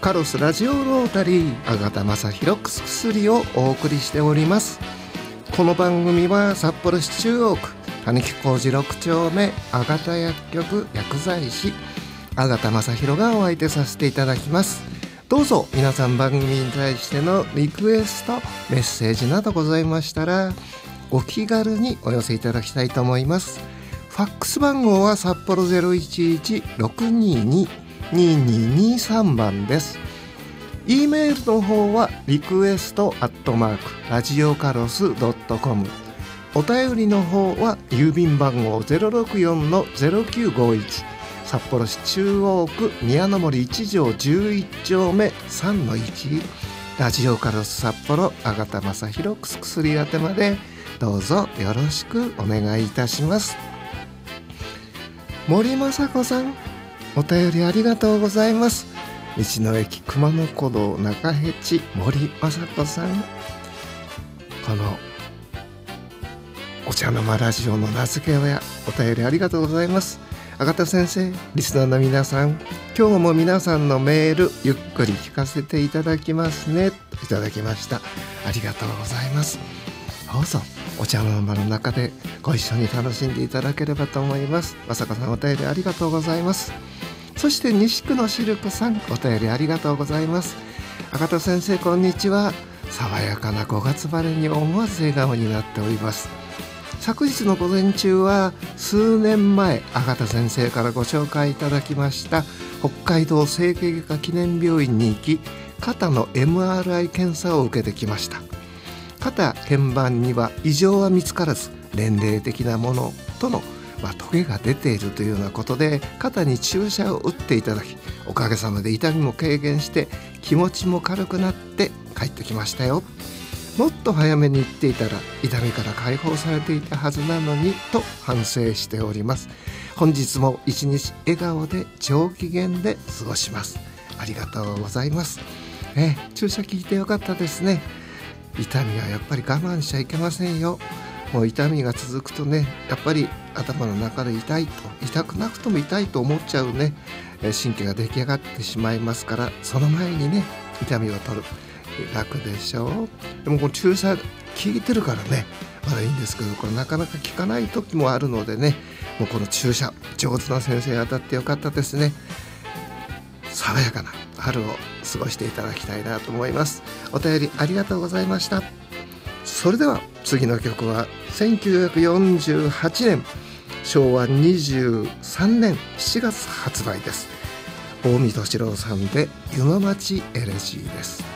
カロスラジオロータリー阿賀田正弘くすくすりをお送りしております。この番組は札幌市中央区羽木小路6丁目阿賀田薬局薬剤師阿賀田正弘がお相手させていただきます。どうぞ皆さん番組に対してのリクエストメッセージなどございましたらお気軽にお寄せいただきたいと思います。ファックス番号は札幌 011-622-2223 番です。 E メールの方はリクエストラジオカロス .com、 お便りの方は郵便番号 064-0951 札幌市中央区宮の森1条11丁目 3-1 ラジオカロス札幌阿賀田正弘くすくすり宛てまでどうぞよろしくお願いいたします。森雅子さん、お便りありがとうございます。道の駅熊野古道中辺地森雅子さん、このお茶の間ラジオの名付け親、お便りありがとうございます。阿賀田先生、リスナーの皆さん、今日も皆さんのメールゆっくり聞かせていただきますね。いただきました。ありがとうございます。どうぞお茶の間の中でご一緒に楽しんでいただければと思います。まさかさん、お便りありがとうございます。そして西区のシルクさん、お便りありがとうございます。阿賀田先生、こんにちは。爽やかな5月晴れに思わず笑顔になっております。昨日の午前中は数年前阿賀田先生からご紹介いただきました北海道整形外科記念病院に行き、肩の MRI 検査を受けてきました。肩鍵盤には異常は見つからず、年齢的なものとのトゲが出ているというようなことで肩に注射を打っていただき、おかげさまで痛みも軽減して気持ちも軽くなって帰ってきましたよ。もっと早めに行っていたら痛みから解放されていたはずなのにと反省しております。本日も一日笑顔で上機嫌で過ごします。ありがとうございます。注射効いてよかったですね。痛みはやっぱり我慢しちゃいけませんよ。もう痛みが続くとね、やっぱり頭の中で痛くなくとも痛いと思っちゃうね、神経が出来上がってしまいますから、その前にね痛みを取る、楽でしょう。でもこの注射効いてるからねまだいいんですけど、これなかなか効かない時もあるのでね、もうこの注射上手な先生に当たってよかったですね。爽やかな春を過ごしていただきたいなと思います。お便りありがとうございました。それでは次の曲は1948年昭和23年7月発売です。大見敏郎さんで湯の町エレジーです。